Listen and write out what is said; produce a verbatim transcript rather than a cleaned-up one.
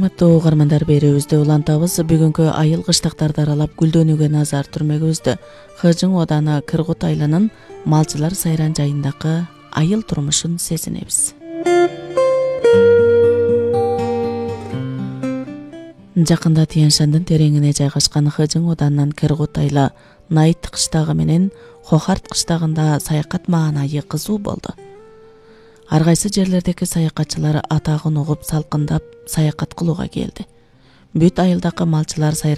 Урматтуу угармандар, берүүбүздө улантабыз. Бүгүнкү айыл кыштактарды аралап гүлдөнүүгө назар түрмөгүбүздө Хыжың Оданы Кыргут айылынын малчылар сайран жайындагы айыл турмушун сезинебиз. Жакында Тянь-Шандын тереңине жайгашкан Хыжың Оданынын Кыргут айылы Найыт кыштагы менен Хохарт кыштагында саякат маанайы кызуу болду. Ар кайсы жерлердеги саякатчылар атагын угуп салкындап саякат кылууга келди. Бүт айылдагы малчылар сайран